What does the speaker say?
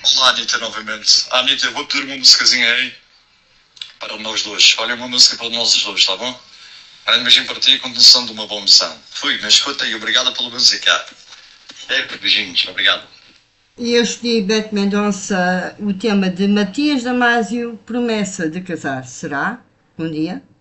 Olá, Anitta, novamente. Anitta, eu vou pedir uma musicazinha aí para nós dois. Olha, uma música para nós dois, tá bom? Grande beijinho para ti e continuação de uma boa missão. Fui, mas escuta aí, obrigado pela música. Beijinhos, obrigado. E eu escolhi Bete Mendonça, o tema de Matias Damasio, Promessa de Casar. Será? Um dia?